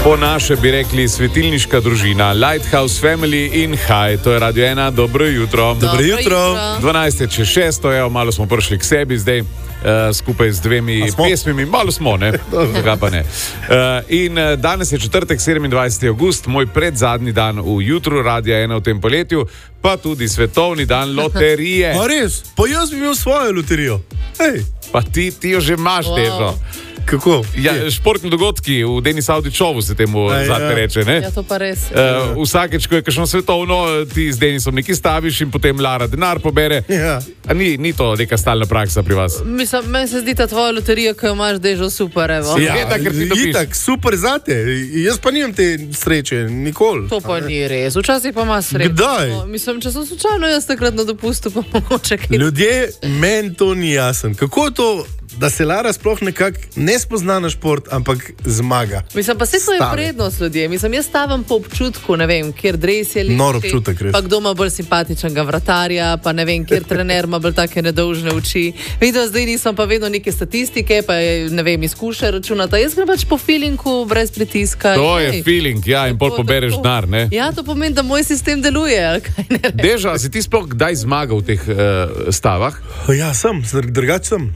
Po naše bi rekli svetilniška družina, Lighthouse Family in Hi, to je Radio 1, dobro jutro. Dobro jutro. 12:06, evo, malo smo prišli k sebi zdaj, skupaj z dvemi pesmimi, malo smo, ne? Tega pa ne. In danes je četrtek, 27. avgust, moj predzadnji dan v jutru Radia 1 v tem poletju, pa tudi svetovni dan loterije. A res? Pa jaz bi imel svojo loterijo. Hej. Pa ti jo že imaš, Težo. Kako? Ja, športni dogodki v Denis Audičovu se temu zadnje reče, ne? Ja, to pa res. Vsakeč, ko je kakšno svetovno, ti z Denisom nekaj staviš in potem Lara denar pobere. Ja. A ni to neka stalna praksa pri vas? Mislim, meni se zdi ta tvoja loterija, ki jo imaš, Dežo, super, evo. Ja, itak, super zate. Jaz pa nimam te sreče, nikoli. To pa ni res. Včasih pa imaš srečo. Kdaj? Mislim, če sem slučajno jaz takrat na dopustu, pa mogoče kaj. Ljudje, meni to ni jasen. Kako je to, da se Lara sploh nekako ne spozna na šport, ampak zmaga? Mislim, pa se to je prednost ljudje. Mislim, jaz stavim po občutku, ne vem, kjer dres je lični. Nor občutek, res. Pa kdo ima bolj simpatičnega vratarja, pa ne vem, kjer trener ima bolj take nedolžne oči. Vidim, zdaj nisem pa vedno neke statistike, pa ne vem, izkušnje računata. Jaz grem pač po feelingu, brez pritiska. To je feeling, ja, in pol pobereš denar, ne? Ja, to pomeni, da moj sistem deluje, ali kaj ne rečem. Deža, si ti sploh kdaj zmagal v teh stavah? Ja, drugače sem.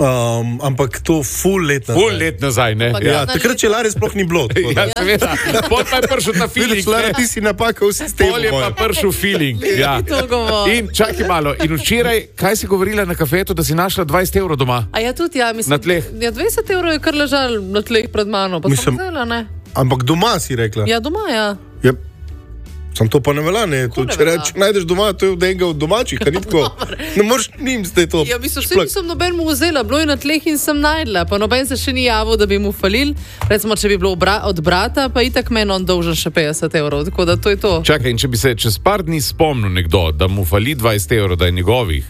Ampak to full let nazaj. Full let nazaj, ne? Ja, takrat, če Lare sploh ni bilo. Ja, seveda. Pol pa je prišel ta feeling. Lara, ti si napakal v sistemu. Pol je pa prišel feeling. Ja. In čakaj malo. In včeraj, kaj si govorila na kafetu, da si našla 20 evrov doma? A ja, tudi ja, mislim. Na tleh? Ja, 20 evrov je kar ležal na tleh pred mano. Pa mislim, sem vzela, ne? Ampak doma si rekla? Ja, doma, ja. Ja. Sam to pa ne velja, ne? To, če najdeš doma, to je od enega od domačih, a ni tako. Ne moreš njim zdaj to. Ja, mislim, še nisem noben mu vzela, bilo je na tleh in sem najdla, pa noben se še ni javil, da bi mu falil. Recimo, če bi bilo od brata, pa itak meni on dolžen še 50 evrov, tako da to je to. Čakaj, in če bi se čez par dni spomnil nekdo, da mu fali 20 evrov, da je njegovih,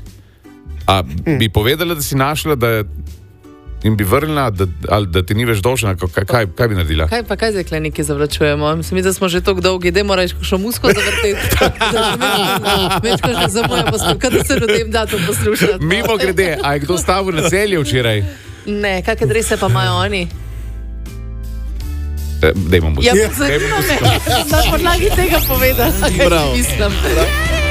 a bi povedala, da si našla, da in bi vrnila, da ti ni več dolžna, kaj bi naredila? Kaj zdaj kle nekaj zavračujemo? Mislim, da smo že toliko dolgi, da moraš kakšno musko zavrteti. Večko že zamuja poslušati, da se ljudem da to poslušati. Mimo grede, a je kdo stavil na Celje včeraj? Ne, kakšne drese pa imajo oni? Dajmo musko. Ja, zanima me, na podlagi tega povedati, kaj mislim.